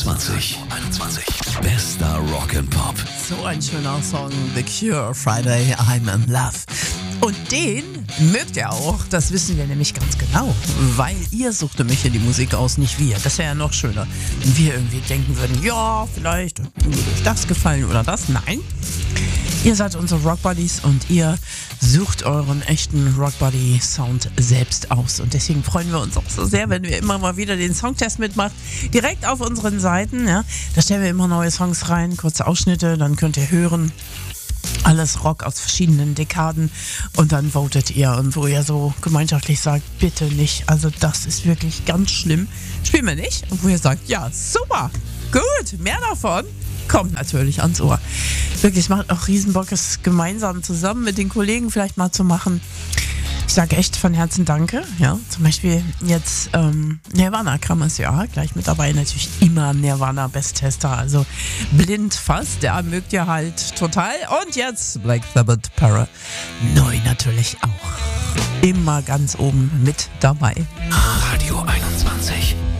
21. Bester Rock and Pop. So ein schöner Song, The Cure, Friday, I'm in Love. Und den mögt ihr auch, das wissen wir nämlich ganz genau, weil ihr sucht nämlich hier die Musik aus, nicht wir. Das wäre ja noch schöner, wenn wir irgendwie denken würden, ja, vielleicht würde euch das gefallen oder das. Nein, ihr seid unsere Rockbuddies und ihr sucht euren echten Rockbuddy-Sound selbst aus. Und deswegen freuen wir uns auch so sehr, wenn wir immer mal wieder den Songtest mitmacht. Direkt auf unseren Seiten, ja. Da stellen wir immer neue Songs rein, kurze Ausschnitte, dann könnt ihr hören. Alles Rock aus verschiedenen Dekaden und dann votet ihr und wo ihr so gemeinschaftlich sagt, bitte nicht, also das ist wirklich ganz schlimm, spielen wir nicht und wo ihr sagt, ja super, gut, mehr davon, kommt natürlich ans Ohr. Wirklich, macht auch riesen Bock, es gemeinsam zusammen mit den Kollegen vielleicht mal zu machen. Ich sage echt von Herzen Danke. Ja, zum Beispiel jetzt Nirvana kam es ja gleich mit dabei. Natürlich immer Nirvana Besttester, also blind fast. Ja, mögt ihr halt total. Und jetzt Black Sabbath Para. Neu natürlich auch. Immer ganz oben mit dabei. Radio 21.